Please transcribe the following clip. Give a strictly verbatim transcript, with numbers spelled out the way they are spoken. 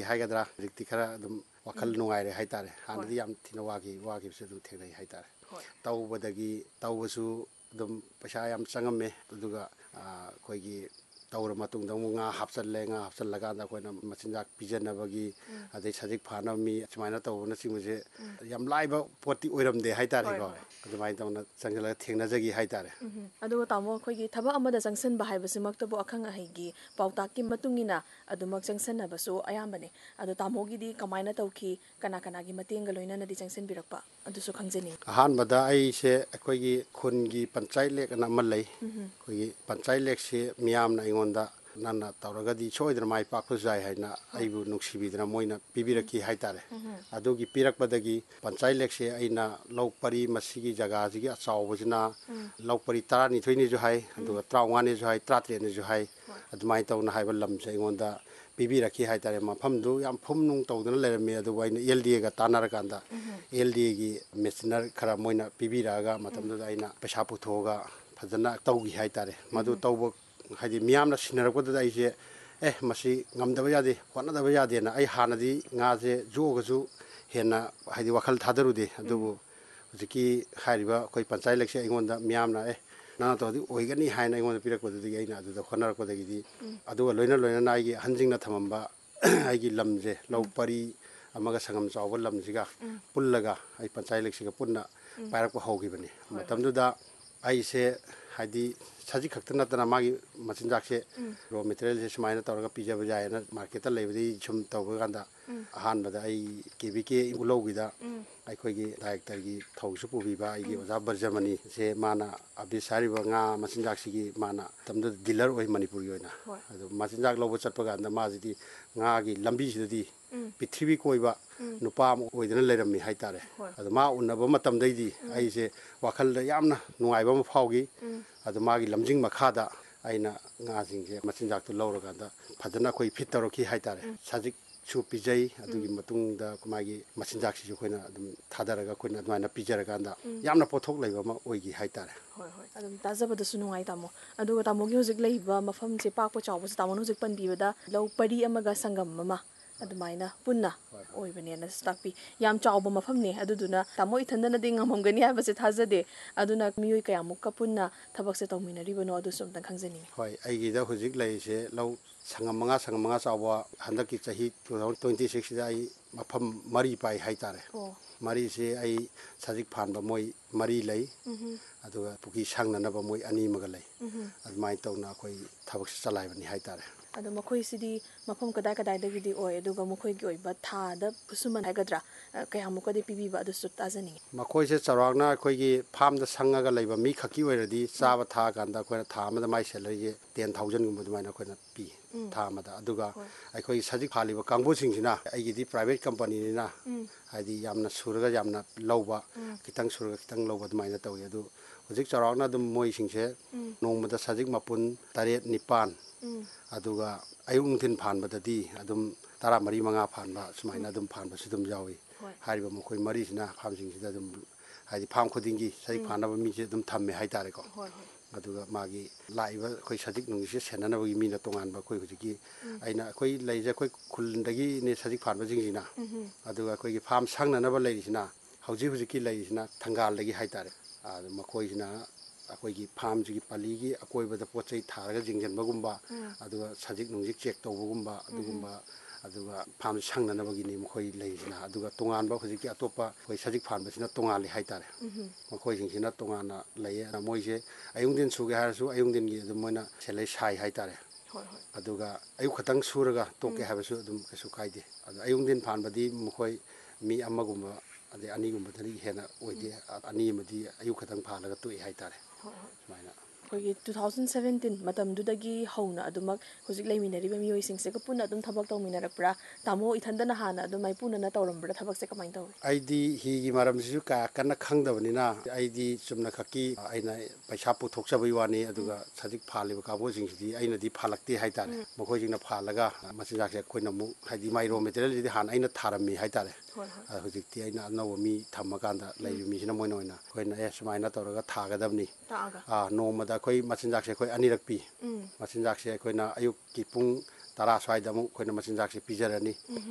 haigedra rikti khara adum wakal nungai re haitare hanadi yam thina wagi wagi se dum thenai haitare tawbadagi tawbasu dum paisa yam changamme aduga koigi tawra matung dang nga hapchalle nga hapchallaga da koina machinjak pijanabagi adai sajik phana mi chmaina tawna chimuje yam laiba poti oiramde haitare ko adumai tawna changjala thengna jagi haitare aduga tamo koigi thaba amada jangsan ba haibasimakt bo akhang ahaigi pautak ki matungina adumak jangsan nabasu ayambane adu tamogi di kamaina tawki kana kana gi matenga loina na di jangsan birakpa adusu khangjani ahan bada ai se koigi khungi panchayat lek na malai koigi panchayat lek se miyam na ingonda nana tawragadi soidra mai pakpu jai haina aibu nuksibidra moina pibiraki haitare adugi pirakpadagi panchayat lek se aina laupari masigi jaga jigi achawbujina laupari tarani thoini jo hai aduga traungane jo hai tratre ne jo hai adumai tawna haiba lamse ingonda pibiraki haitare mafamdu yam phumnung tawdana lerame adu waina L D A ga tanaraganda L D A gi mesinar khara moina pibiraga matamdu aina paisa puthoga fajana tawgi haitare madu tawbo haidi miyamna sinarapodda aise eh masi ngamdaba yade honadaba yade na ai hanadi ngaje jogaju hena haidi wakhal thadarude adubu hujiki hairiba koi panchayat lekse ingonda miyamna eh nana tawdi oigani haina ingonda pirakpodudi aina aduda honarakpodagidi aduga loina loina na aigi hanjingna thamamba aigi lamje laupari amaga sangam chawba lamjiga pullaga ai panchayat lekse ga punna pairakpa hogibani matamduda aise haidi sajik khakta natana magi machinjakse raw material se sumaina tawraga pijaba jaina market ta leibadi chum tawba ganda ahan bada ai K B K ulogida ai khoigi director gi thausu pubiba ai gi oja barjamani se mana abisari ba nga machinjaksi gi mana tamdu dealer oi manipur gi oina adu machinjak lobo chatpa ganda majidi nga gi lambi sidadi pithribi koiba nupa oidana leirami haitare adu ma unaba matam daidi ai se wakhal da yamna nungaiba ma phaugi adu magi lamjing makhada aina nga jingse machinjak tu lawraga da phajana khoi fit tawraki haitare sajik su pijai adugi matungda kumagi machinjak si khoina adum thadaraga khoina admaina pijaraga da yamna pothok leiba ma oigi haitare hoi hoi adum tajabada su nungai tamo aduga tamo gi hojik leiba mafam se pakpo chawbo su tamo hojik panbibada law pari amaga sangam mama adumaina punna oibane na stakpi yam chawba mafamne aduduna tamo ithandana ding ngamamgani habase thajade aduna miyoi kayamukka punna thabakse tawminaribano adu somtang khangjani hoi aigi da hojik leise law sangam manga sangam manga chawba handaki chahi twenty twenty-six da ai mafam mari pai haitare mari se ai sajik phanba moi mari lei aduga puki sangnanaba moi ani maga lei admai tawna khoi thabakse chalaibani haitare adu makhoi sidi mafam kadai kadai dagidi oi aduga makhoi gi oiba thada pusuman hagadra kayamuka de pibiba adu su tajani makhoi se charawna khoi gi farm da sangaga leiba mi khaki oiradi chaba tha ganda khoina tha amada mai salary ten thousand gum dumaina khoina pi tha amada aduga ai khoi sajik phaliba kangbo singsina ai gi di private company ni na haidi yamna suraga yamna lawba kitang suraga kitang lawba dumaina tawi adu hojik charawna dum moi singse nongmada sajik mapun taret nipan aduga ayung nungthin phanbadadi adum tara mari manga phanba sumaina adum phanba sidum jawi hariba mokoi mari sina pham sing sida adum haidi pham khodingi sajik phanaba mi je adum thamme haitare ko aduga magi laiba khoi sajik nungi se senanaba gi mina tongan ba khoi hujiki aina khoi leije khoi khulndagi ne sajik phanba jingsina aduga khoi gi pham sangnanaba leisina hauji hujiki leisina thangal dagi haitare adu makoi sina akoigi farm ji paligi akoibada pochai tharaga jingjanbagumba aduga sajik nungjik check tawbagumba adugumba aduga farm sangnanabagi ni mkhoi leisina aduga tonganba hojiki atopa khoi sajik phanba sina tongali haitare mkhoi jingsina tongana leie na moise ayungdin suge harasu ayungdin gi adum moina selai sai haitare aduga ayu khatang suraga toke habasu adum kesu kaide adu ayungdin phanbadi mkhoi mi amagumba ade ani gumba thani hena oide ani madi ayu khatang phalaga toi haitare sumaina kogi twenty seventeen matam dudagi hauna adumak hojik leiminariba miyoi singse ka punna adum thabak tawminarakpra tamo ithandana hana adum mai punna na tawrambra thabak se kamai taw aidi hi gi maram sisu ka kana khangdabanina aidi chumna khaki aina paisa pu thoksabai wani aduga sajik phaliba kabo jingsidi aina di phalakti haitare mokoi jingna phalaga machinjak se koina mu haidi mai raw material di han aina tharami haitare hojikti aina anaw mi thamakanda leibi mi sina moina oina koina e sumaina tawraga thagadabni a nomada koi machinjak se koi anirak pi machinjak se koina ayuk ki pung tara swaida mu koina machinjak se pijarani